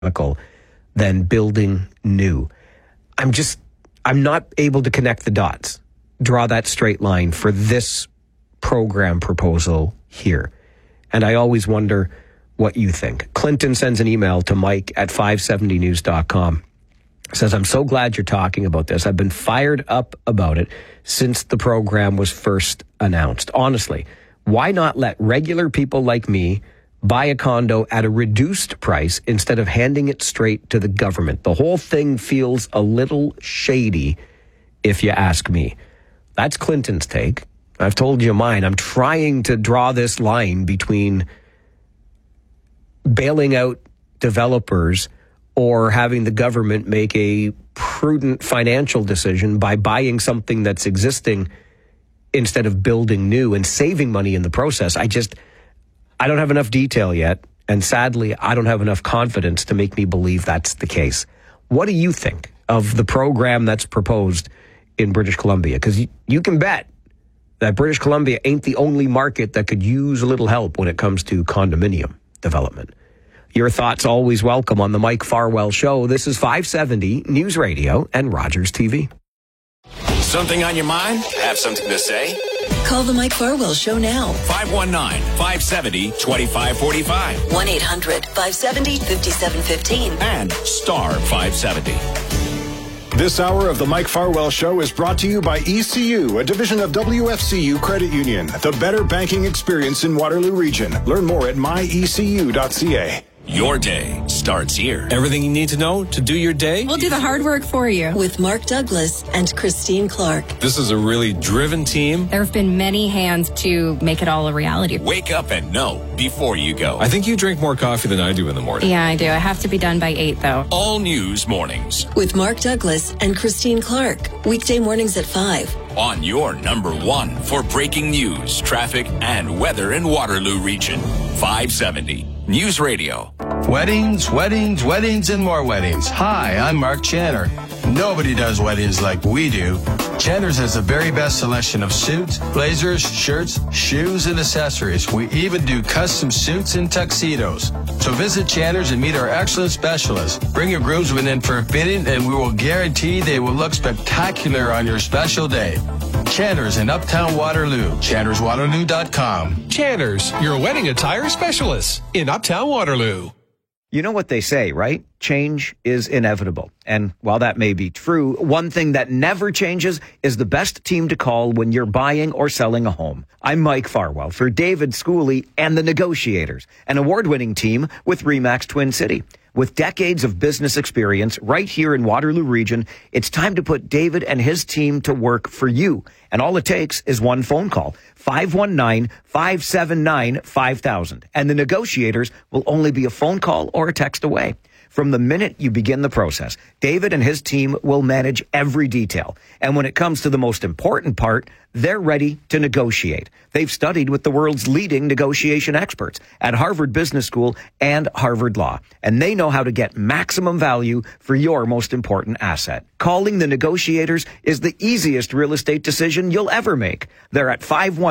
than building new. I'm not able to connect the dots, draw that straight line for this program proposal here. And I always wonder what you think. Clinton sends an email to Mike at 570news.com. Says, I'm so glad you're talking about this. I've been fired up about it since the program was first announced. Honestly, why not let regular people like me buy a condo at a reduced price instead of handing it straight to the government? The whole thing feels a little shady, if you ask me. That's Clinton's take. I've told you mine. I'm trying to draw this line between bailing out developers or having the government make a prudent financial decision by buying something that's existing instead of building new and saving money in the process. I don't have enough detail yet, and sadly, I don't have enough confidence to make me believe that's the case. What do you think of the program that's proposed in British Columbia? Because you can bet that British Columbia ain't the only market that could use a little help when it comes to condominium development. Your thoughts always welcome on the Mike Farwell Show. This is 570 News Radio and Rogers TV. Something on your mind? Have something to say? Call the Mike Farwell Show now. 519-570-2545. 1-800-570-5715. And star 570. This hour of the Mike Farwell Show is brought to you by ECU, a division of WFCU Credit Union. The better banking experience in Waterloo Region. Learn more at myecu.ca. Your day starts here. Everything you need to know to do your day? We'll do the hard work for you. With Mark Douglas and Christine Clark. This is a really driven team. There have been many hands to make it all a reality. Wake up and know before you go. I think you drink more coffee than I do in the morning. Yeah, I do. I have to be done by 8, though. All news mornings. With Mark Douglas and Christine Clark. Weekday mornings at 5. On your number one for breaking news, traffic, and weather in Waterloo Region. 570 News Radio. Weddings, and more weddings. Hi, I'm Mark Channer. Nobody does weddings like we do. Channer's has the very best selection of suits, blazers, shirts, shoes, and accessories. We even do custom suits and tuxedos. So visit Channer's and meet our excellent specialists. Bring your groomsmen in for a fitting, and we will guarantee they will look spectacular on your special day. Channer's in Uptown Waterloo. ChannersWaterloo.com. Channer's, your wedding attire specialist in Uptown Waterloo. You know what they say, right? Change is inevitable. And while that may be true, one thing that never changes is the best team to call when you're buying or selling a home. I'm Mike Farwell for David Schooley and the Negotiators, an award-winning team with RE/MAX Twin City. With decades of business experience right here in Waterloo Region, it's time to put David and his team to work for you. And all it takes is one phone call, 519-579-5000. And the Negotiators will only be a phone call or a text away. From the minute you begin the process, David and his team will manage every detail. And when it comes to the most important part, they're ready to negotiate. They've studied with the world's leading negotiation experts at Harvard Business School and Harvard Law. And they know how to get maximum value for your most important asset. Calling the Negotiators is the easiest real estate decision you'll ever make. They're at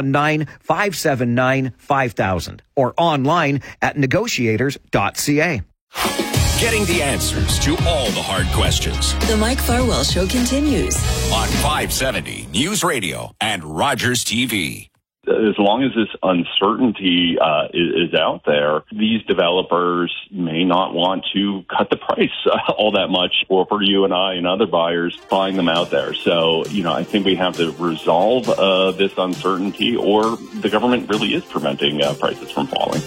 519-579-5000 or online at negotiators.ca. Getting the answers to all the hard questions. The Mike Farwell Show continues on 570 News Radio and Rogers TV. As long as this uncertainty is out there, these developers may not want to cut the price all that much for you and I and other buyers buying them out there. So, I think we have to resolve this uncertainty, or the government really is preventing prices from falling.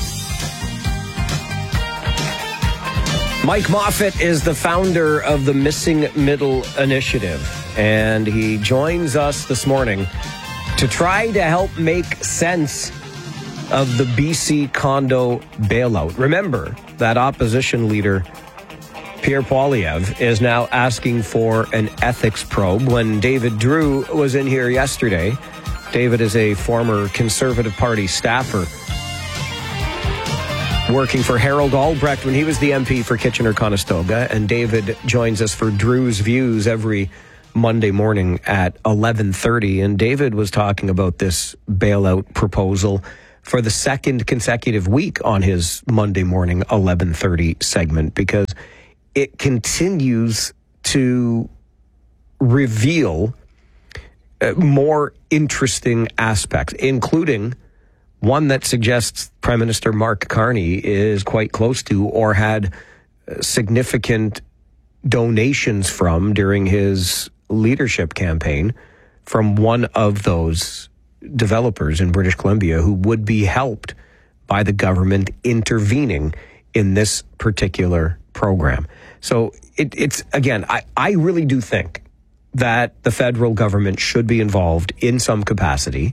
Mike Moffat is the founder of the Missing Middle Initiative, and he joins us this morning to try to help make sense of the BC condo bailout. Remember that opposition leader, Pierre Poilievre, is now asking for an ethics probe. When David Drew was in here yesterday, David is a former Conservative Party staffer working for Harold Albrecht when he was the MP for Kitchener-Conestoga, and David joins us for Drew's Views every Monday morning at 11:30. And David was talking about this bailout proposal for the second consecutive week on his Monday morning 11:30 segment, because it continues to reveal more interesting aspects, including one that suggests Prime Minister Mark Carney is quite close to or had significant donations from during his leadership campaign from one of those developers in British Columbia who would be helped by the government intervening in this particular program. So it's again, I really do think that the federal government should be involved in some capacity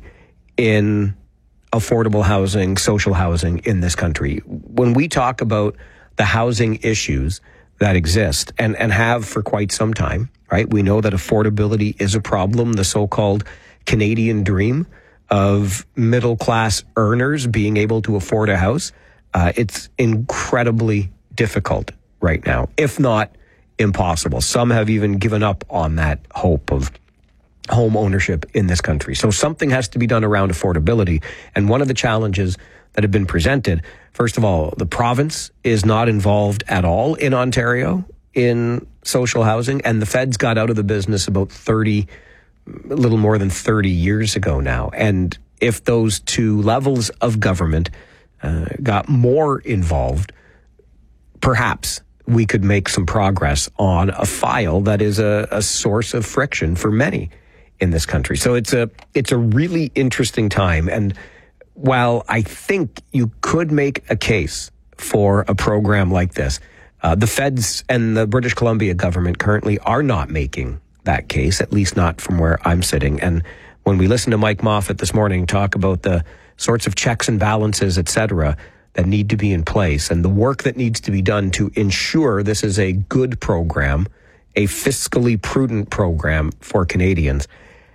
in affordable housing, social housing in this country. When we talk about the housing issues that exist and have for quite some time, right? We know that affordability is a problem, the so-called Canadian dream of middle-class earners being able to afford a house. It's incredibly difficult right now, if not impossible. Some have even given up on that hope of home ownership in this country. So something has to be done around affordability. And one of the challenges that have been presented, first of all, the province is not involved at all in Ontario in social housing, and the feds got out of the business about a little more than 30 years ago now. And if those two levels of government got more involved, perhaps we could make some progress on a file that is a source of friction for many in this country. So it's a really interesting time. And while I think you could make a case for a program like this, the feds and the British Columbia government currently are not making that case, at least not from where I'm sitting. And when we listen to Mike Moffat this morning talk about the sorts of checks and balances, et cetera, that need to be in place and the work that needs to be done to ensure this is a good program, a fiscally prudent program for Canadians,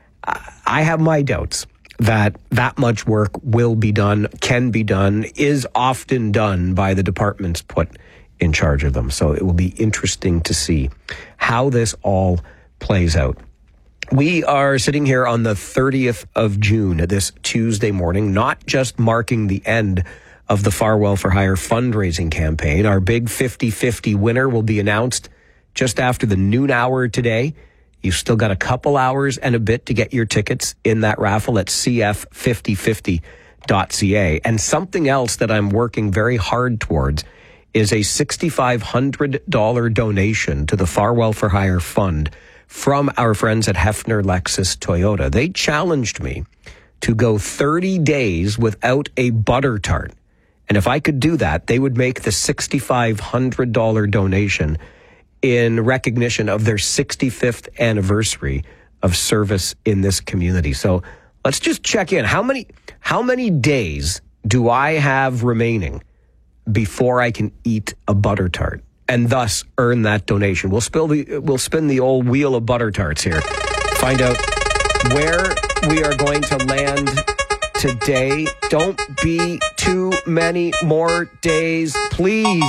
I have my doubts that much work will be done, can be done, is often done by the departments put in charge of them. So it will be interesting to see how this all plays out. We are sitting here on the 30th of June, this Tuesday morning, not just marking the end of the Farwell for Hire fundraising campaign. Our big 50-50 winner will be announced just after the noon hour today. You've still got a couple hours and a bit to get your tickets in that raffle at cf5050.ca. And something else that I'm working very hard towards is a $6,500 donation to the Farwell for Hire Fund from our friends at Hefner Lexus Toyota. They challenged me to go 30 days without a butter tart. And if I could do that, they would make the $6,500 donation in recognition of their 65th anniversary of service in this community. So let's just check in. How many days do I have remaining before I can eat a butter tart and thus earn that donation? We'll spin the old wheel of butter tarts here. Find out where we are going to land today. Don't be too many more days, please.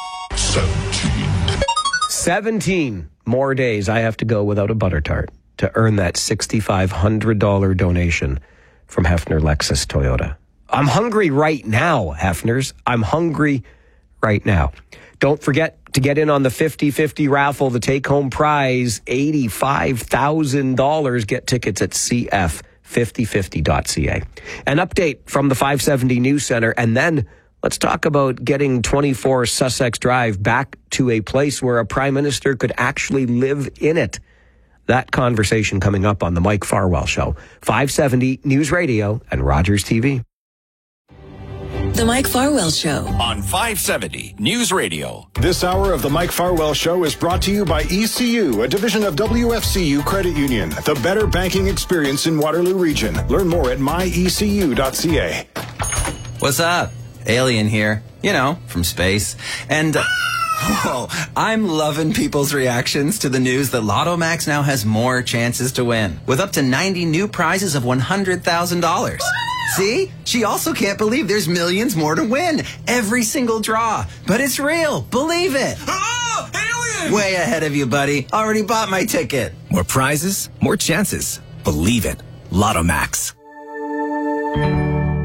17 more days I have to go without a butter tart to earn that $6,500 donation from Hefner Lexus Toyota. I'm hungry right now, Hefners. I'm hungry right now. Don't forget to get in on the 50-50 raffle. The take-home prize, $85,000. Get tickets at cf5050.ca. An update from the 570 News Center, and then let's talk about getting 24 Sussex Drive back to a place where a prime minister could actually live in it. That conversation coming up on the Mike Farwell Show. 570 News Radio and Rogers TV. The Mike Farwell Show on 570 News Radio. This hour of the Mike Farwell Show is brought to you by ECU, a division of WFCU Credit Union, the better banking experience in Waterloo Region. Learn more at myecu.ca. What's up? Alien here, from space. And I'm loving people's reactions to the news that Lotto Max now has more chances to win, with up to 90 new prizes of $100,000. See? She also can't believe there's millions more to win. Every single draw. But it's real. Believe it. Oh, alien! Way ahead of you, buddy. Already bought my ticket. More prizes, more chances. Believe it. Lotto Max.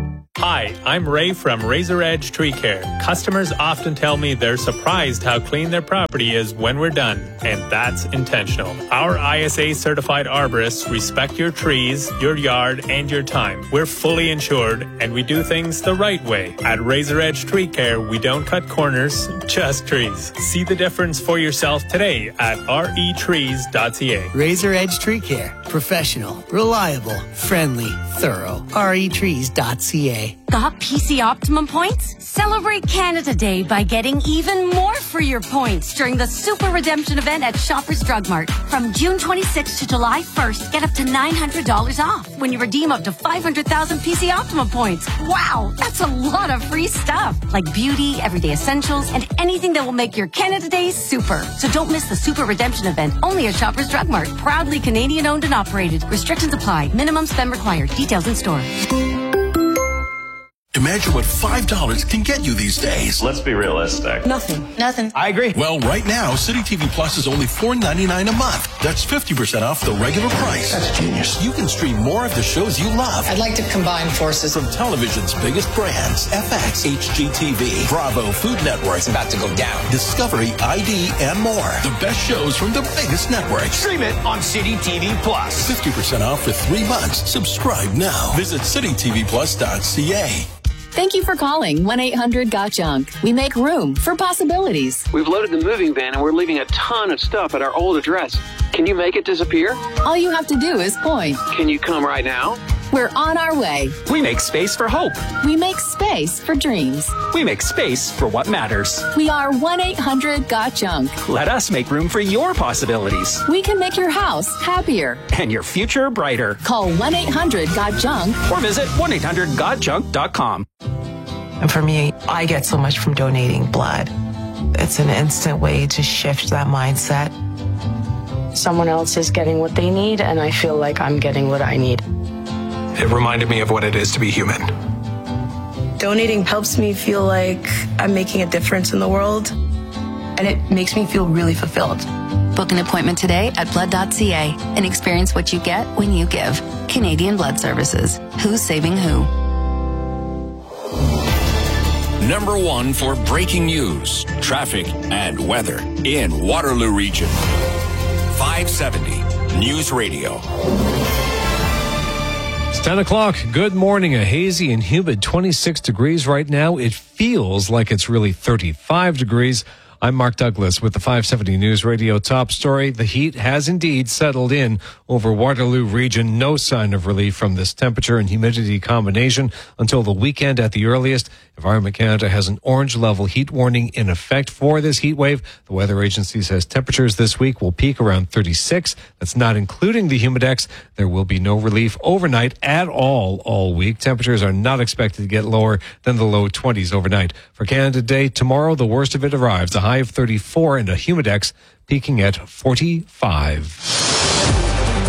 Hi, I'm Ray from Razor Edge Tree Care. Customers often tell me they're surprised how clean their property is when we're done, and that's intentional. Our ISA certified arborists respect your trees, your yard, and your time. We're fully insured, and we do things the right way. At Razor Edge Tree Care, we don't cut corners, just trees. See the difference for yourself today at retrees.ca. Razor Edge Tree Care. Professional, reliable, friendly, thorough. retrees.ca. Got PC Optimum points? Celebrate Canada Day by getting even more for your points during the Super Redemption event at Shoppers Drug Mart. From June 26th to July 1st, get up to $900 off when you redeem up to 500,000 PC Optimum points. Wow, that's a lot of free stuff, like beauty, everyday essentials, and anything that will make your Canada Day super. So don't miss the Super Redemption event, only at Shoppers Drug Mart. Proudly Canadian owned and operated. Restrictions apply. Minimum spend required. Details in store. Imagine what $5 can get you these days. Let's be realistic. Nothing. I agree. Well, right now, City TV Plus is only $4.99 a month. That's 50% off the regular price. That's genius. You can stream more of the shows you love. I'd like to combine forces. From television's biggest brands, FX, HGTV, Bravo, Food Network. It's about to go down. Discovery, ID, and more. The best shows from the biggest networks. Stream it on City TV Plus. 50% off for 3 months. Subscribe now. Visit citytvplus.ca. Thank you for calling 1-800-GOT-JUNK. We make room for possibilities. We've loaded the moving van and we're leaving a ton of stuff at our old address. Can you make it disappear? All you have to do is point. Can you come right now? We're on our way. We make space for hope. We make space for dreams. We make space for what matters. We are 1-800-GOT-JUNK. Let us make room for your possibilities. We can make your house happier. And your future brighter. Call 1-800-GOT-JUNK. Or visit 1-800-GOT-JUNK.com. And for me, I get so much from donating blood. It's an instant way to shift that mindset. Someone else is getting what they need, and I feel like I'm getting what I need. It reminded me of what it is to be human. Donating helps me feel like I'm making a difference in the world, and it makes me feel really fulfilled. Book an appointment today at blood.ca and experience what you get when you give. Canadian Blood Services. Who's saving who? Number 1 for breaking news, traffic, and weather in Waterloo Region. 570 News Radio. It's 10 o'clock. Good morning. A hazy and humid 26 degrees right now. It feels like it's really 35 degrees. I'm Mark Douglas with the 570 News Radio top story. The heat has indeed settled in over Waterloo Region. No sign of relief from this temperature and humidity combination until the weekend at the earliest. Environment Canada has an orange level heat warning in effect for this heat wave. The weather agency says temperatures this week will peak around 36. That's not including the humidex. There will be no relief overnight at all week. Temperatures are not expected to get lower than the low 20s overnight. For Canada Day tomorrow, the worst of it arrives. A high of 34 and a humidex peaking at 45.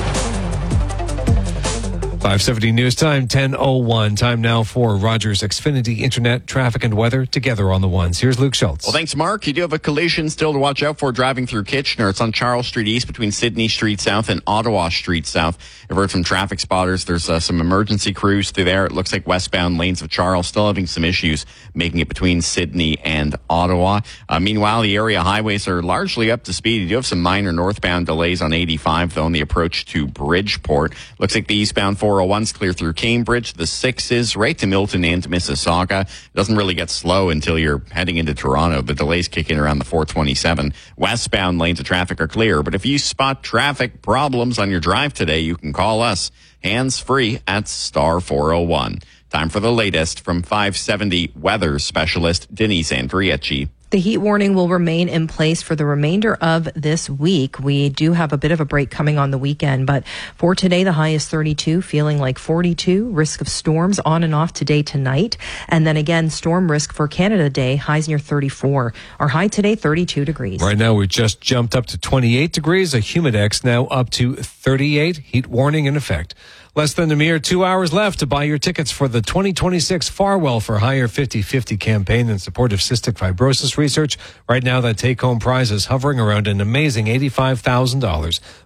570 News Time, 10:01. Time now for Rogers Xfinity Internet, traffic and weather together on the ones. Here's Luke Schultz. Well, thanks, Mark. You do have a collision still to watch out for driving through Kitchener. It's on Charles Street East between Sydney Street South and Ottawa Street South. I've heard from traffic spotters. There's some emergency crews through there. It looks like westbound lanes of Charles still having some issues making it between Sydney and Ottawa. Meanwhile, the area highways are largely up to speed. You do have some minor northbound delays on 85, though, on the approach to Bridgeport. Looks like the eastbound 401's clear through Cambridge. The 6 is right to Milton and Mississauga. It doesn't really get slow until you're heading into Toronto. The delays kick in around the 427. Westbound lanes of traffic are clear, but if you spot traffic problems on your drive today, you can call us hands-free at star 401. Time for the latest from 570 weather specialist Denise Andrieci. The heat warning will remain in place for the remainder of this week. We do have a bit of a break coming on the weekend, but for today, the high is 32, feeling like 42. Risk of storms on and off today, tonight. And then again, storm risk for Canada Day, highs near 34. Our high today, 32 degrees. Right now, we just jumped up to 28 degrees. A humidex now up to 38. Heat warning in effect. Less than a mere 2 hours left to buy your tickets for the 2026 Farwell for Higher 50/50 campaign in support of cystic fibrosis research. Right now, that take-home prize is hovering around an amazing $85,000.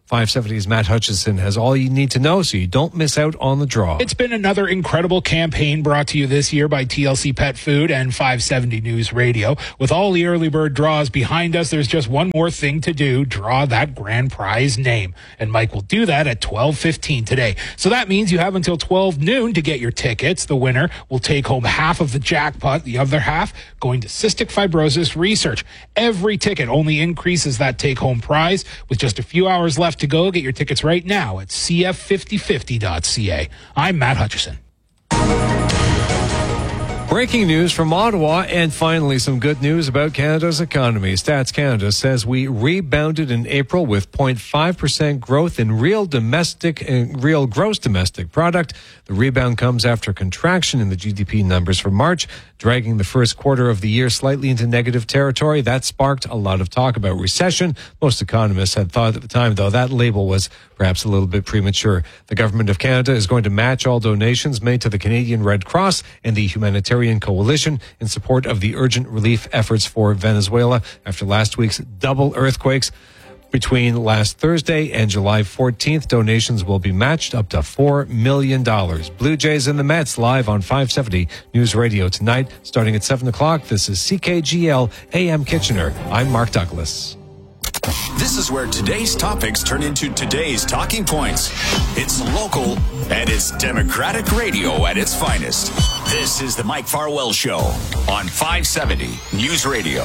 570's Matt Hutchison has all you need to know so you don't miss out on the draw. It's been another incredible campaign brought to you this year by TLC Pet Food and 570 News Radio. With all the early bird draws behind us, there's just one more thing to do: draw that grand prize name. And Mike will do that at 12:15 today. So that means you have until 12 noon to get your tickets. The winner will take home half of the jackpot, the other half going to cystic fibrosis research. Every ticket only increases that take-home prize. With just a few hours left to go, get your tickets right now at cf5050.ca. I'm Matt Hutchison. Breaking news from Ottawa, and finally some good news about Canada's economy. Stats Canada says we rebounded in April with 0.5% growth in real gross domestic product. The rebound comes after contraction in the GDP numbers for March, dragging the first quarter of the year slightly into negative territory. That sparked a lot of talk about recession. Most economists had thought at the time, though, that label was perhaps a little bit premature. The Government of Canada is going to match all donations made to the Canadian Red Cross and the Humanitarian Coalition in support of the urgent relief efforts for Venezuela after last week's double earthquakes. Between last Thursday and July 14th, donations will be matched up to $4 million. Blue Jays and the Mets live on 570 News Radio tonight, starting at 7 o'clock. This is CKGL AM Kitchener. I'm Mark Douglas. This is where today's topics turn into today's talking points. It's local and it's Democratic radio at its finest. This is the Mike Farwell Show on 570 News Radio.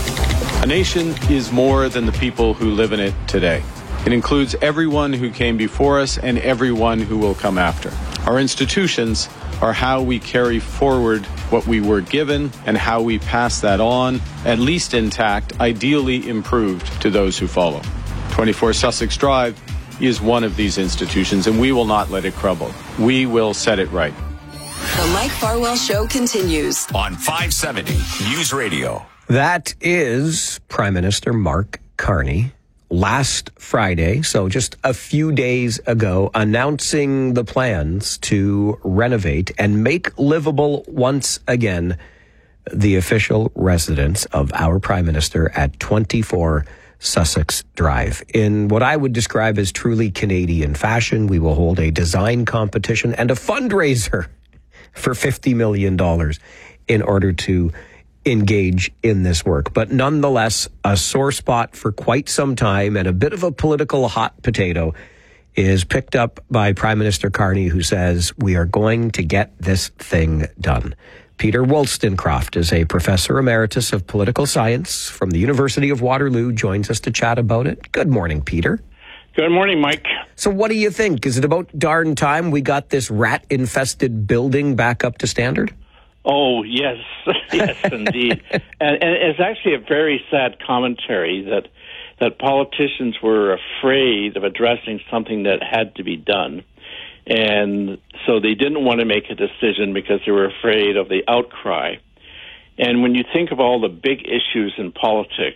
A nation is more than the people who live in it today. It includes everyone who came before us and everyone who will come after. Our institutions are how we carry forward what we were given and how we pass that on, at least intact, ideally improved to those who follow. 24 Sussex Drive is one of these institutions, and we will not let it crumble. We will set it right. The Mike Farwell Show continues on 570 News Radio. That is Prime Minister Mark Carney last Friday, so just a few days ago, announcing the plans to renovate and make livable once again the official residence of our Prime Minister at 24 Sussex Drive. In what I would describe as truly Canadian fashion, we will hold a design competition and a fundraiser for $50 million in order to engage in this work. But nonetheless, a sore spot for quite some time and a bit of a political hot potato is picked up by Prime Minister Carney, who says we are going to get this thing done. Peter Wollstonecroft is a professor emeritus of political science from the University of Waterloo, joins us to chat about it. Good morning, Peter. Good morning, Mike. So what do you think? Is it about darn time we got this rat-infested building back up to standard? Oh, yes. Yes, indeed. And it's actually a very sad commentary that politicians were afraid of addressing something that had to be done. And so they didn't want to make a decision because they were afraid of the outcry. And when you think of all the big issues in politics,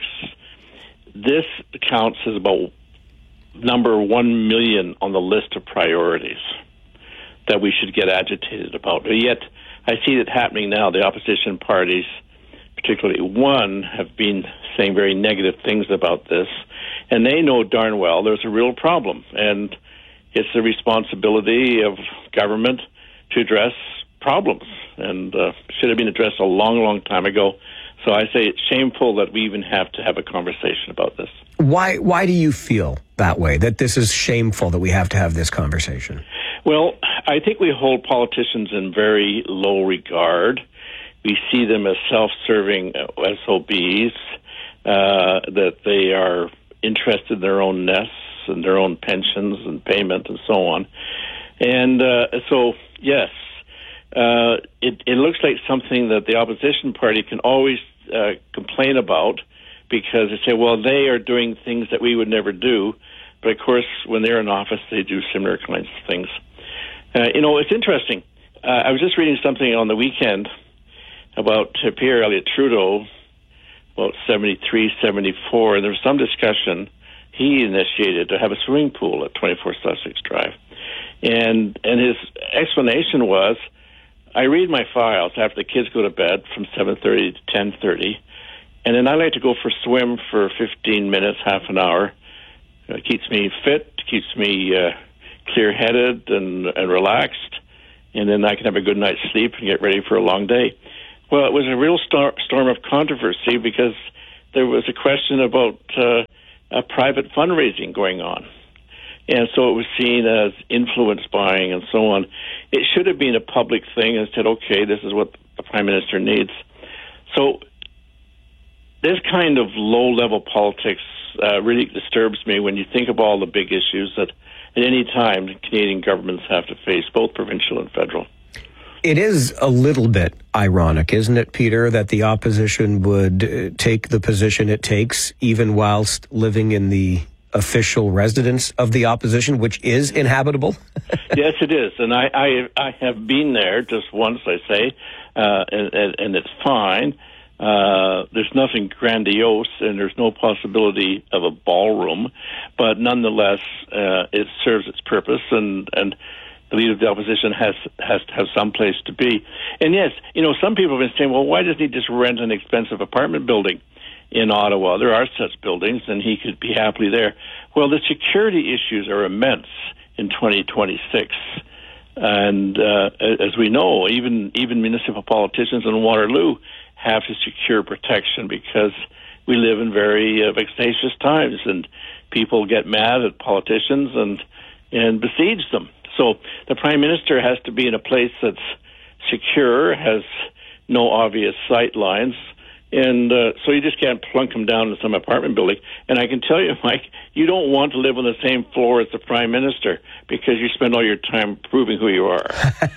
this counts as about number 1 million on the list of priorities that we should get agitated about. But yet, I see it happening now. The opposition parties, particularly one, have been saying very negative things about this. And they know darn well there's a real problem. And it's the responsibility of government to address problems. And should have been addressed a long, long time ago. So I say it's shameful that we even have to have a conversation about this. Why do you feel that way, that this is shameful that we have to have this conversation? Well, I think we hold politicians in very low regard. We see them as self-serving SOBs, that they are interested in their own nests and their own pensions and payment and so on. And so, yes, it looks like something that the opposition party can always complain about, because they say, well, they are doing things that we would never do. But, of course, when they're in office, they do similar kinds of things. It's interesting. I was just reading something on the weekend about Pierre Elliott Trudeau, about 73, 74, and there was some discussion he initiated to have a swimming pool at 24 Sussex Drive. And his explanation was, I read my files after the kids go to bed from 7:30 to 10:30, and then I like to go for a swim for 15 minutes, half an hour, keeps me fit, keeps me clear-headed and relaxed, and then I can have a good night's sleep and get ready for a long day. Well, it was a real storm of controversy because there was a question about private fundraising going on. And so it was seen as influence buying and so on. It should have been a public thing and said, okay, this is what the Prime Minister needs. So this kind of low-level politics really disturbs me when you think of all the big issues that at any time Canadian governments have to face, both provincial and federal. It is a little bit ironic, isn't it, Peter, that the opposition would take the position it takes even whilst living in the official residence of the opposition, which is inhabitable? Yes, it is. And I have been there just once, I say, and it's fine. There's nothing grandiose, and there's no possibility of a ballroom, but nonetheless, it serves its purpose, and the leader of the opposition has to have some place to be. And yes, some people have been saying, well, why doesn't he just rent an expensive apartment building in Ottawa? There are such buildings, and he could be happily there. Well, the security issues are immense in 2026. And as we know, even municipal politicians in Waterloo have to secure protection because we live in very vexatious times, and people get mad at politicians and besiege them. So the Prime Minister has to be in a place that's secure, has no obvious sight lines, and so you just can't plunk him down in some apartment building. And I can tell you, Mike, you don't want to live on the same floor as the Prime Minister because you spend all your time proving who you are.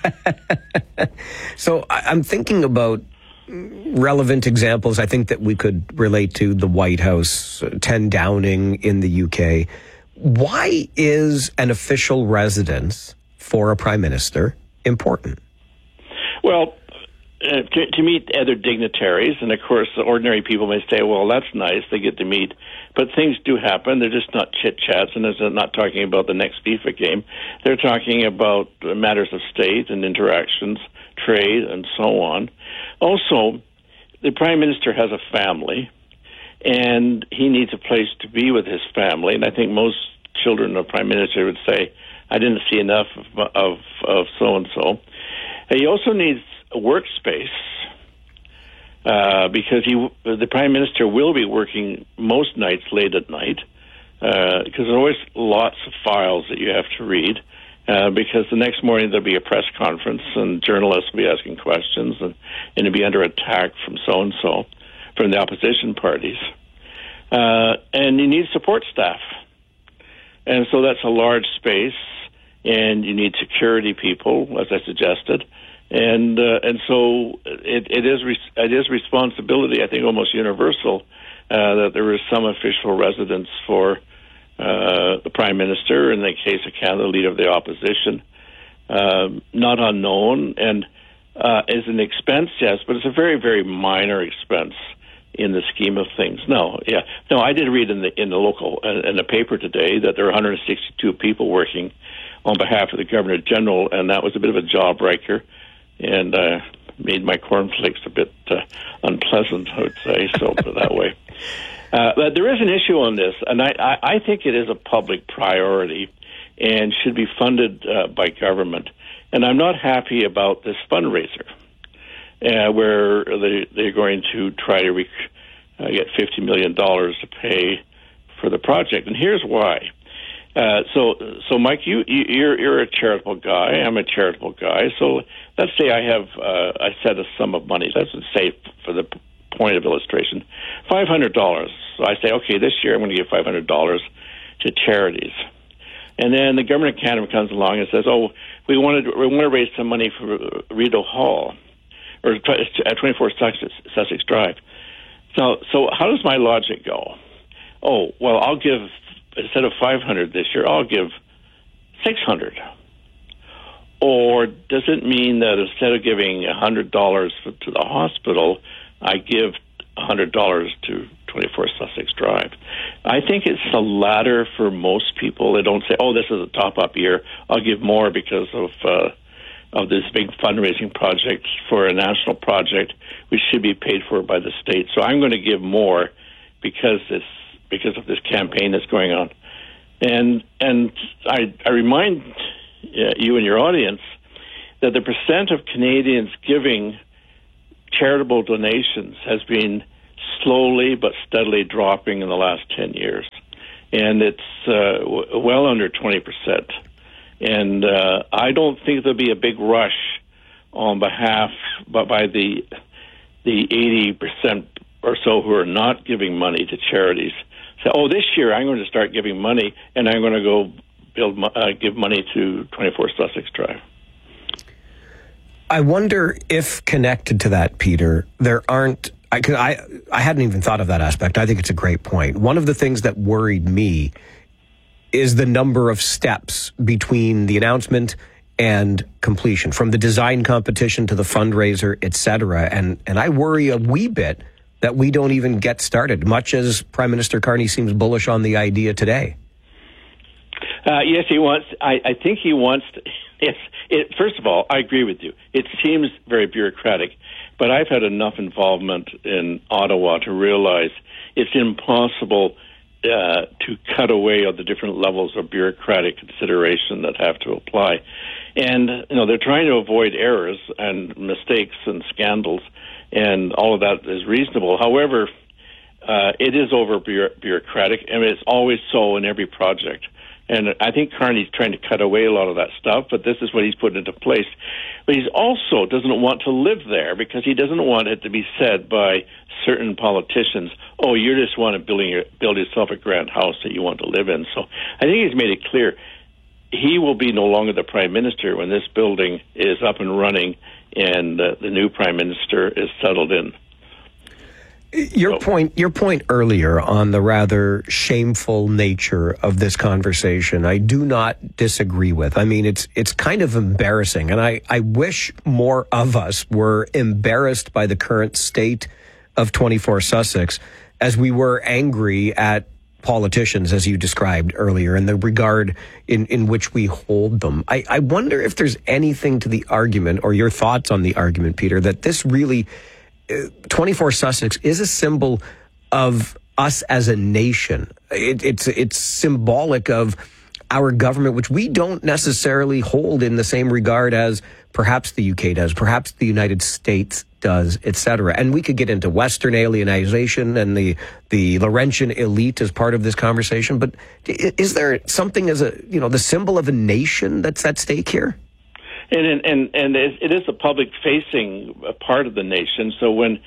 So I'm thinking about relevant examples I think that we could relate to the White House, 10 Downing in the UK. Why is an official residence for a Prime Minister important? Well, to meet other dignitaries, and of course the ordinary people may say, well, that's nice, they get to meet, but things do happen. They're just not chit-chats, and they're not talking about the next FIFA game. They're talking about matters of state and interactions, trade, and so on. Also, the Prime Minister has a family, and he needs a place to be with his family, and I think most children of Prime Minister would say, I didn't see enough of so-and-so. He also needs a workspace because the Prime Minister will be working most nights late at night because there's always lots of files that you have to read because the next morning there'll be a press conference and journalists will be asking questions and it'll be under attack from so-and-so, from the opposition parties. And you need support staff. And so that's a large space, and you need security people, as I suggested. And so it is responsibility, I think almost universal, that there is some official residence for the Prime Minister, in the case of Canada, the leader of the opposition. Not unknown, and is an expense, yes, but it's a very, very minor expense in the scheme of things. No, I did read in the local in the paper today that there are 162 people working on behalf of the Governor General, and that was a bit of a jawbreaker, and made my cornflakes a bit unpleasant, I would say, so put it that way. But there is an issue on this, and I think it is a public priority and should be funded by government. And I'm not happy about this fundraiser. Where they're going to try to get $50 million to pay for the project, and here's why. So Mike, you're a charitable guy. I'm a charitable guy. So let's say I set a sum of money. Let's say, for the point of illustration, $500. So I say, okay, this year I'm going to give $500 to charities, and then the government of Canada comes along and says, oh, we want to raise some money for Rideau Hall, or at 24 Sussex Drive. So how does my logic go? Oh, well, I'll give, instead of $500 this year, I'll give $600. Or does it mean that instead of giving $100 to the hospital, I give $100 to 24 Sussex Drive? I think it's the latter for most people. They don't say, oh, this is a top-up year, I'll give more because of this big fundraising project for a national project which should be paid for by the state. So I'm going to give more because of this campaign that's going on. And I remind you and your audience that the percent of Canadians giving charitable donations has been slowly but steadily dropping in the last 10 years. And it's well under 20%. And I don't think there'll be a big rush on behalf, but by the 80% or so who are not giving money to charities. So, this year I'm going to start giving money, and I'm going to go give money to 24 Sussex Drive. I wonder if connected to that, Peter, there aren't... I hadn't even thought of that aspect. I think it's a great point. One of the things that worried me is the number of steps between the announcement and completion, from the design competition to the fundraiser, et cetera. And I worry a wee bit that we don't even get started, much as Prime Minister Carney seems bullish on the idea today. Yes, he wants. I think he wants. First of all, I agree with you. It seems very bureaucratic, but I've had enough involvement in Ottawa to realize it's impossible to cut away on the different levels of bureaucratic consideration that have to apply. And they're trying to avoid errors and mistakes and scandals, and all of that is reasonable. However, it is over bureaucratic, and it's always so in every project. And I think Carney's trying to cut away a lot of that stuff, but this is what he's put into place. But he also doesn't want to live there because he doesn't want it to be said by certain politicians, oh, you just want to build yourself a grand house that you want to live in. So I think he's made it clear he will be no longer the Prime Minister when this building is up and running and the new Prime Minister is settled in. Your point earlier on the rather shameful nature of this conversation, I do not disagree with. I mean, it's kind of embarrassing, and I wish more of us were embarrassed by the current state of 24 Sussex as we were angry at politicians, as you described earlier, in the regard in which we hold them. I wonder if there's anything to the argument, or your thoughts on the argument, Peter, that this really... 24 Sussex is a symbol of us as a nation. It's symbolic of our government, which we don't necessarily hold in the same regard as perhaps the UK does, perhaps the United States does, etc. And we could get into Western alienization and the Laurentian elite as part of this conversation. But is there something as the symbol of a nation that's at stake here? And it is a public-facing part of the nation. So when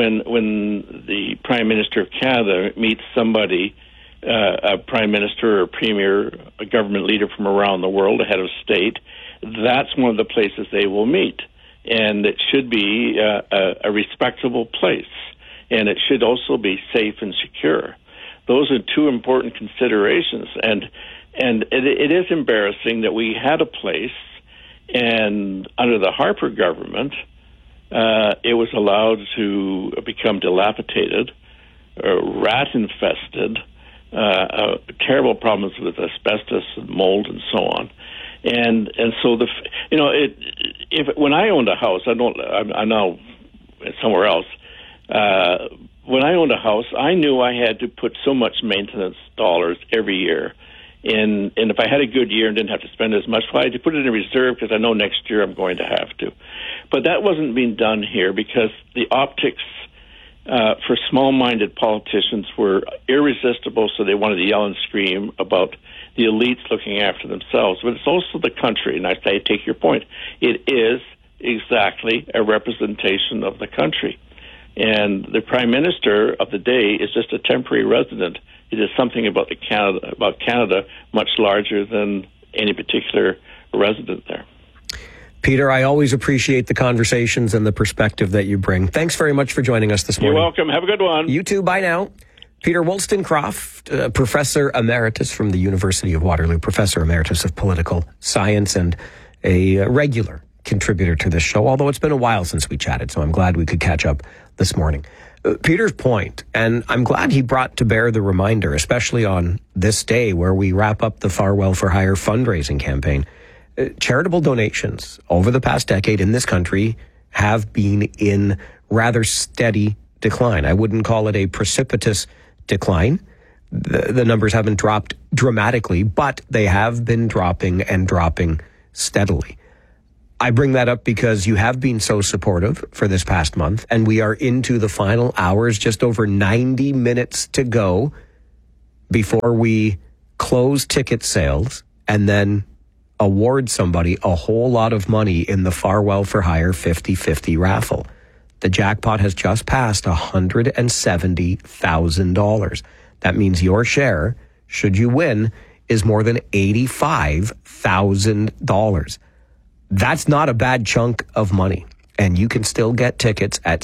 the Prime Minister of Canada meets somebody, a Prime Minister or Premier, a government leader from around the world, a head of state, that's one of the places they will meet. And it should be a respectable place. And it should also be safe and secure. Those are two important considerations. And it is embarrassing that we had a place, and under the Harper government, it was allowed to become dilapidated, rat-infested, terrible problems with asbestos and mold and so on. And so when I owned a house, I'm now somewhere else. When I owned a house, I knew I had to put so much maintenance dollars every year. And if I had a good year and didn't have to spend as much, I had to put it in reserve because I know next year I'm going to have to. But that wasn't being done here because the optics for small-minded politicians were irresistible, so they wanted to yell and scream about the elites looking after themselves. But it's also the country, and I take your point. It is exactly a representation of the country. And the Prime Minister of the day is just a temporary resident. It is something about Canada much larger than any particular resident there. Peter, I always appreciate the conversations and the perspective that you bring. Thanks very much for joining us this morning. You're welcome. Have a good one. You too. Bye now. Peter Wollstonecroft, Professor Emeritus from the University of Waterloo, Professor Emeritus of Political Science, and a regular contributor to this show, although it's been a while since we chatted, so I'm glad we could catch up this morning. Peter's point, and I'm glad he brought to bear the reminder, especially on this day where we wrap up the Farwell for Hire fundraising campaign. Charitable donations over the past decade in this country have been in rather steady decline. I wouldn't call it a precipitous decline, The numbers haven't dropped dramatically, but they have been dropping and dropping steadily. I bring that up because you have been so supportive for this past month, and we are into the final hours, just over 90 minutes to go before we close ticket sales and then award somebody a whole lot of money in the Farwell for Hire 50-50 raffle. The jackpot has just passed $170,000. That means your share, should you win, is more than $85,000. That's not a bad chunk of money. And you can still get tickets at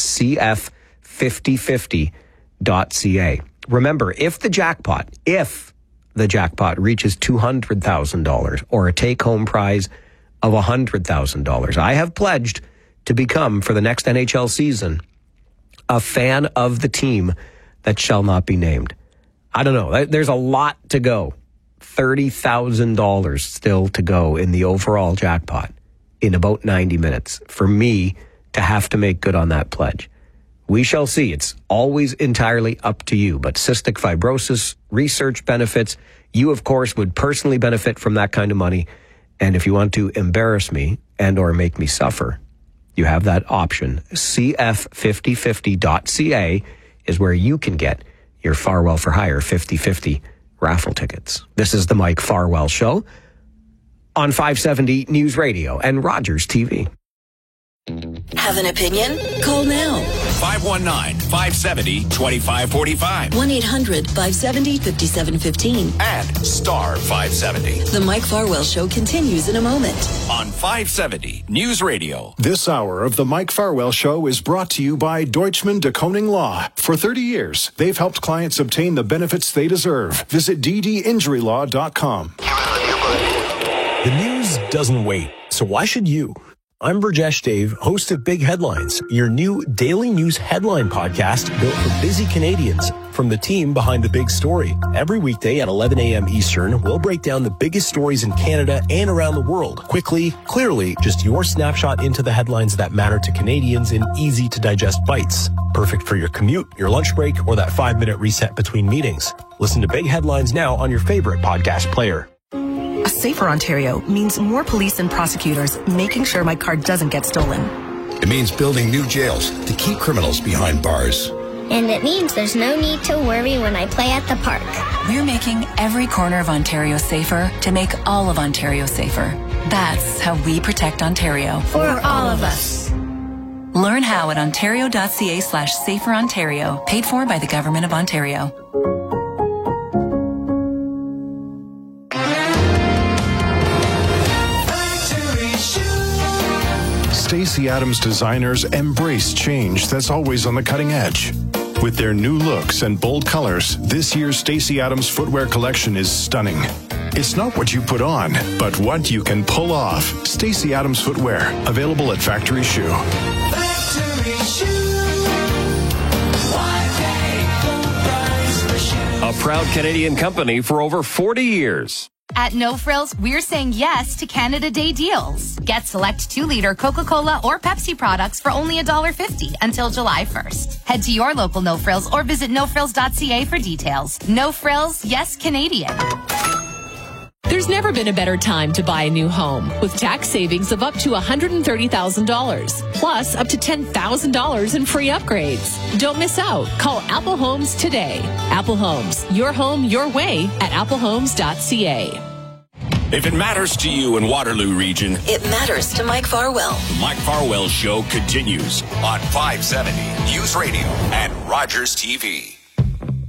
cf5050.ca. Remember, if the jackpot reaches $200,000 or a take-home prize of $100,000, I have pledged to become, for the next NHL season, a fan of the team that shall not be named. I don't know. There's a lot to go. $30,000 still to go in the overall jackpot in about 90 minutes for me to have to make good on that pledge. We shall see. It's always entirely up to you. But cystic fibrosis, research benefits, you, of course, would personally benefit from that kind of money. And if you want to embarrass me and or make me suffer, you have that option. cf5050.ca is where you can get your Farwell for Hire 50-50 raffle tickets. This is the Mike Farwell Show on 570 News Radio and Rogers TV. Have an opinion? Call now. 519-570-2545. 1-800-570-5715. And star 570. The Mike Farwell Show continues in a moment. On 570 News Radio. This hour of the Mike Farwell Show is brought to you by Deutschman de Koning Law. For 30 years, they've helped clients obtain the benefits they deserve. Visit ddinjurylaw.com. The news doesn't wait, so why should you? I'm Burjesh Dave, host of Big Headlines, your new daily news headline podcast built for busy Canadians from the team behind the big story. Every weekday at 11 a.m. Eastern, we'll break down the biggest stories in Canada and around the world. Quickly, clearly, just your snapshot into the headlines that matter to Canadians in easy-to-digest bites. Perfect for your commute, your lunch break, or that 5-minute reset between meetings. Listen to Big Headlines now on your favorite podcast player. A safer Ontario means more police and prosecutors making sure my car doesn't get stolen. It means building new jails to keep criminals behind bars. And it means there's no need to worry when I play at the park. We're making every corner of Ontario safer to make all of Ontario safer. That's how we protect Ontario. For all of us. Learn how at ontario.ca/saferontario, paid for by the Government of Ontario. Stacey Adams designers embrace change that's always on the cutting edge. With their new looks and bold colors, this year's Stacey Adams footwear collection is stunning. It's not what you put on, but what you can pull off. Stacey Adams footwear, available at Factory Shoe. Factory Shoe. A proud Canadian company for over 40 years. At No Frills, we're saying yes to Canada Day deals. Get select 2-liter Coca-Cola or Pepsi products for only $1.50 until July 1st. Head to your local No Frills or visit nofrills.ca for details. No Frills, yes Canadian. There's never been a better time to buy a new home with tax savings of up to $130,000, plus up to $10,000 in free upgrades. Don't miss out. Call Apple Homes today. Apple Homes, your home, your way at applehomes.ca. If it matters to you in Waterloo region, it matters to Mike Farwell. The Mike Farwell Show continues on 570 News Radio and Rogers TV.